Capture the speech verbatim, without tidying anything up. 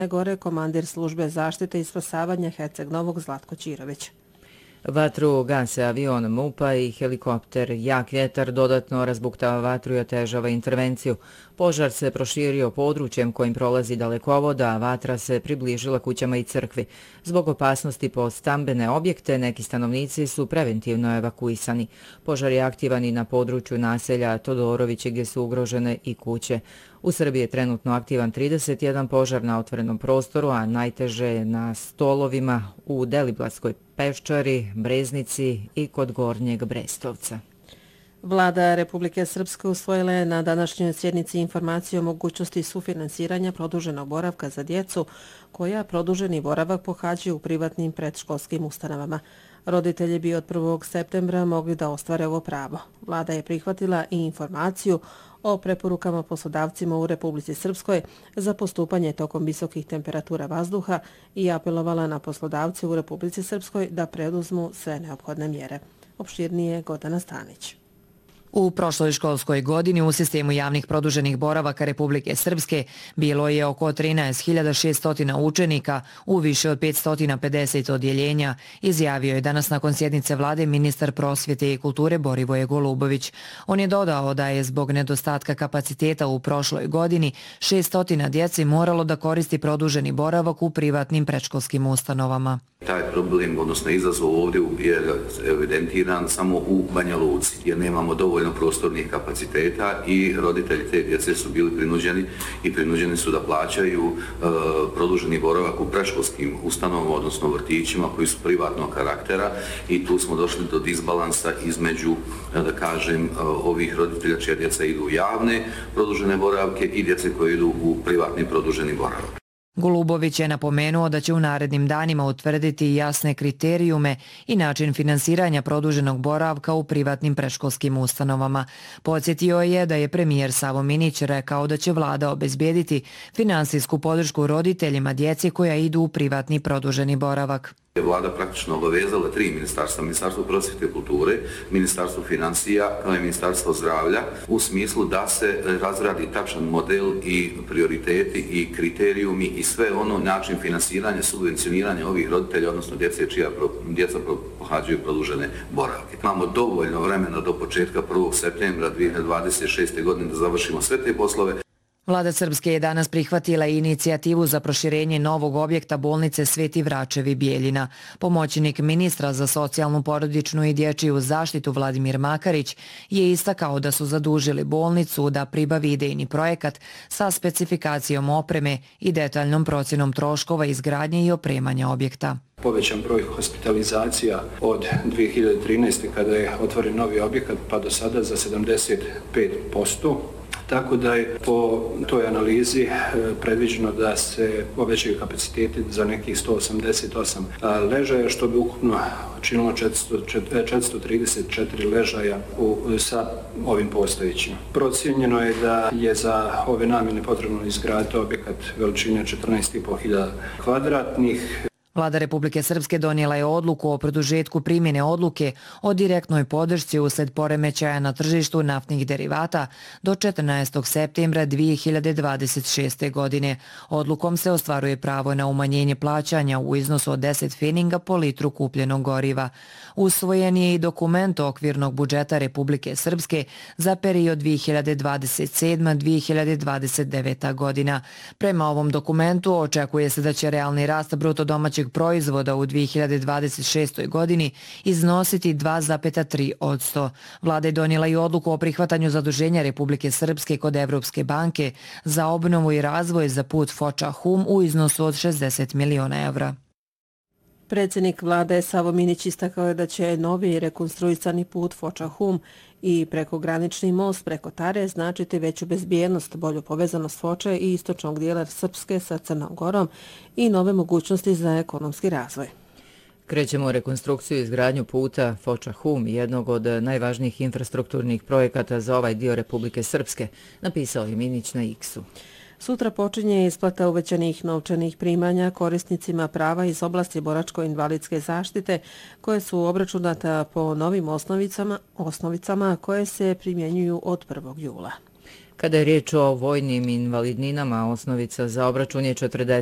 Gore komandir službe zaštite i spasavanja Herceg Novog Zlatko Ćirović. Vatru gase avion M U P-a i helikopter. Jak vjetar dodatno razbuktava vatru i otežava intervenciju. Požar se proširio područjem kojim prolazi dalekovod, a vatra se približila kućama i crkvi. Zbog opasnosti po stambene objekte, neki stanovnici su preventivno evakuisani. Požar je aktivan i na području naselja Todorovići gdje su ugrožene i kuće. U Srbiji je trenutno aktivan trideset jedan požar na otvorenom prostoru, a najteže je na Stolovima, u Deliblatskoj peščari, Breznici i kod Gornjeg Brestovca. Vlada Republike Srpske usvojila je na današnjoj sjednici informaciju o mogućnosti sufinansiranja produženog boravka za djecu koja produženi boravak pohađaju u privatnim predškolskim ustanovama. Roditelji bi od prvog septembra mogli da ostvare ovo pravo. Vlada je prihvatila i informaciju o preporukama poslodavcima u Republici Srpskoj za postupanje tokom visokih temperatura vazduha i apelovala na poslodavce u Republici Srpskoj da preduzmu sve neophodne mjere. Opširnije Gordana Stanić. U prošloj školskoj godini u sistemu javnih produženih boravaka Republike Srpske bilo je oko trinaest hiljada šesto učenika u više od petsto pedeset odjeljenja, izjavio je danas nakon sjednice vlade ministar prosvjete i kulture Borivoje Golubović. On je dodao da je zbog nedostatka kapaciteta u prošloj godini šesto djeci moralo da koristi produženi boravak u privatnim predškolskim ustanovama. Taj problem, odnosno izazov ovdje je evidentiran samo u Banja Luci, jer nemamo dovoljno prostornih kapaciteta i roditelji te djece su bili prinuđeni i prinuđeni su da plaćaju uh, produženi boravak u predškolskim ustanovama, odnosno vrtićima koji su privatnog karaktera, i tu smo došli do disbalansa između, da kažem, uh, ovih roditelja čija djeca idu u javne produžene boravke i djece koje idu u privatni produženi boravak. Golubović je napomenuo da će u narednim danima utvrditi jasne kriterijume i način finansiranja produženog boravka u privatnim predškolskim ustanovama. Podsjetio je da je premijer Savo Minić rekao da će vlada obezbediti finansijsku podršku roditeljima djece koja idu u privatni produženi boravak. Vlada praktično obavezala tri ministarstva, Ministarstvo prosvjete i kulture, Ministarstvo financija kao i Ministarstvo zdravlja, u smislu da se razradi tačan model i prioriteti i kriterijumi i sve ono način finansiranja, subvencioniranja ovih roditelja, odnosno djece čija djeca pohađaju produžene boravke. Imamo dovoljno vremena do početka prvog septembra dvije hiljade dvadeset šeste. godine da završimo sve te poslove. Vlada Srpske je danas prihvatila inicijativu za proširenje novog objekta bolnice Sveti Vračevi Bijeljina. Pomoćnik ministra za socijalnu, porodičnu i dječju zaštitu Vladimir Makarić je istakao da su zadužili bolnicu da pribavi idejni projekat sa specifikacijom opreme i detaljnom procjenom troškova izgradnje i opremanja objekta. Povećan broj hospitalizacija od dvije hiljade trinaeste. kada je otvoren novi objekat pa do sada za sedamdeset pet posto. Tako da je po toj analizi predviđeno da se povećaju kapaciteti za nekih sto osamdeset osam ležaja, što bi ukupno činilo četiristo trideset četiri ležaja u, sa ovim postojećim. Procijenjeno je da je za ove namjene potrebno izgraditi objekat veličine četrnaest i po hiljada kvadratnih. Vlada Republike Srpske donijela je odluku o produžetku primjene odluke o direktnoj podršci usled poremećaja na tržištu naftnih derivata do četrnaestog septembra dvije hiljade dvadeset šeste. godine. Odlukom se ostvaruje pravo na umanjenje plaćanja u iznosu od deset feninga po litru kupljenog goriva. Usvojen je i dokument okvirnog budžeta Republike Srpske za period dvije hiljade dvadeset sedma do dvije hiljade dvadeset deveta. godina. Prema ovom dokumentu očekuje se da će realni rast bruto domaćeg proizvoda u dvije hiljade dvadeset šestoj. godini iznositi dva zarez tri posto. Vlada je donijela i odluku o prihvatanju zaduženja Republike Srpske kod Evropske banke za obnovu i razvoj za put Foča-Hum u iznosu od šezdeset miliona evra. Predsjednik vlade Savo Minić istakao je da će novi rekonstruisani put Foča-Hum i prekogranični most preko Tare značiti veću bezbjednost, bolju povezanost Foče i istočnog dijela Srpske sa Crnom Gorom i nove mogućnosti za ekonomski razvoj. Krećemo u rekonstrukciju i izgradnju puta Foča-Hum, jednog od najvažnijih infrastrukturnih projekata za ovaj dio Republike Srpske, napisao je Minić na X-u. Sutra počinje isplata uvećanih novčanih primanja korisnicima prava iz oblasti boračko-invalidske zaštite koje su obračunata po novim osnovicama, osnovicama koje se primjenjuju od prvog jula. Kada je riječ o vojnim invalidninama, osnovica za obračun je četrdeset